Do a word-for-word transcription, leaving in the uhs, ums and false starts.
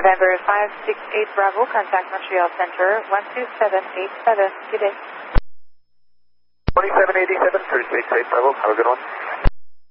November five six eight Bravo, contact Montreal Center, one two seven eight seven. Good day. twenty-seven eighty-seven, three six eight Bravo, have a good one.